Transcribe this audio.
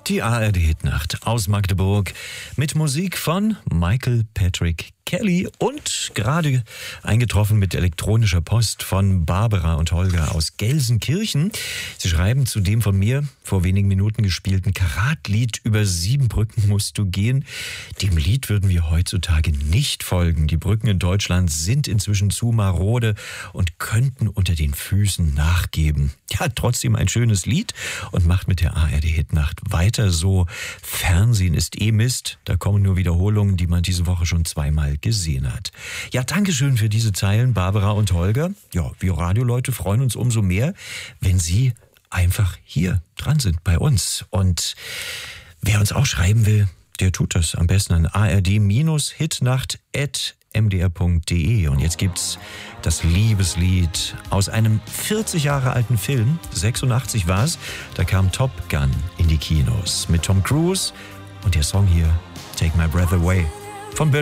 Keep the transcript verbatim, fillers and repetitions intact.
Die A R D-Hitnacht aus Magdeburg mit Musik von Michael Patrick Kelly und gerade eingetroffen mit elektronischer Post von Barbara und Holger aus Gelsenkirchen. Sie schreiben zu dem von mir vor wenigen Minuten gespielten Karat-Lied "Über sieben Brücken musst du gehen". Dem Lied würden wir heutzutage nicht folgen. Die Brücken in Deutschland sind inzwischen zu marode und könnten unter den Füßen nachgeben. Ja, trotzdem ein schönes Lied und macht mit der A R D-Hitnacht weiter so. Fernsehen ist eh Mist. Da kommen nur Wiederholungen, die man diese Woche schon zweimal gesehen hat. Ja, Dankeschön für diese Zeilen, Barbara und Holger. Ja, wir Radioleute freuen uns umso mehr, wenn Sie einfach hier dran sind bei uns. Und wer uns auch schreiben will, der tut das am besten an a r d hitnacht at m d r punkt d e. Und jetzt gibt's das Liebeslied aus einem vierzig Jahre alten Film. sechsundachtzig war es. Da kam Top Gun in die Kinos mit Tom Cruise. Und der Song hier, Take My Breath Away, von Berlin.